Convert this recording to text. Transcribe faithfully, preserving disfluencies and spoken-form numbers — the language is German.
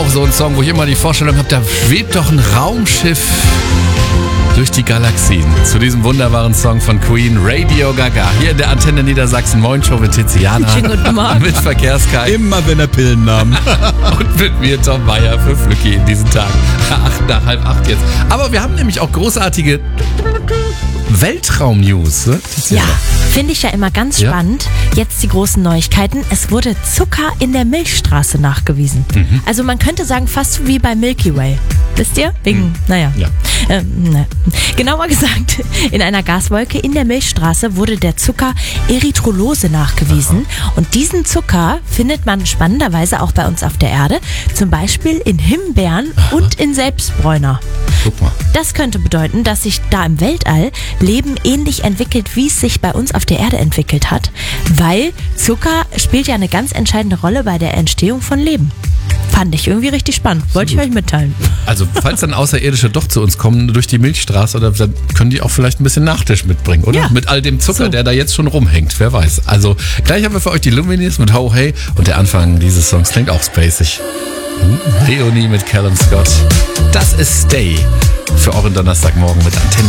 so ein Song, wo ich immer die Vorstellung habe, da schwebt doch ein Raumschiff durch die Galaxien. Zu diesem wunderbaren Song von Queen, Radio Gaga. Hier in der Antenne Niedersachsen. Moin, Show mit Tiziana. Schönen guten Morgen. Mit Verkehrskai. Immer wenn er Pillen nahm. Und mit mir, Tom Meyer, für Flücki in diesen Tagen. Acht nach halb acht jetzt. Aber wir haben nämlich auch großartige Weltraum-News. Ne? Ja, finde ich ja immer ganz Ja. spannend. Jetzt die großen Neuigkeiten. Es wurde Zucker in der Milchstraße nachgewiesen. Mhm. Also man könnte sagen, fast wie bei Milky Way. Wisst ihr? Wegen, Mhm. naja. Ja. Ähm, ne. Genauer gesagt, in einer Gaswolke in der Milchstraße wurde der Zucker Erythrolose nachgewiesen. Aha. Und diesen Zucker findet man spannenderweise auch bei uns auf der Erde. Zum Beispiel in Himbeeren Aha. und in Selbstbräuner. Guck mal. Das könnte bedeuten, dass sich da im Weltall Leben ähnlich entwickelt, wie es sich bei uns auf der Erde entwickelt hat. Weil Zucker spielt ja eine ganz entscheidende Rolle bei der Entstehung von Leben. Fand ich irgendwie richtig spannend. Wollte ich euch mitteilen. Also, falls dann Außerirdische doch zu uns kommen durch die Milchstraße, oder, dann können die auch vielleicht ein bisschen Nachtisch mitbringen, oder? Ja. Mit all dem Zucker, So. der da jetzt schon rumhängt. Wer weiß. Also, gleich haben wir für euch die Lumineers mit Ho Hey. Und der Anfang dieses Songs klingt auch spacig. Leonie mit Callum Scott. Das ist Stay für euren Donnerstagmorgen mit Antenne